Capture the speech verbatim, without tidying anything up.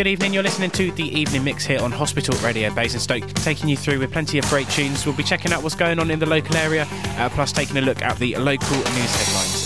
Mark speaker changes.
Speaker 1: Good evening, you're listening to the Evening Mix here on Hospital Radio Basingstoke, taking you through with plenty of great tunes. We'll be checking out what's going on in the local area, uh, plus taking a look at the local news headlines.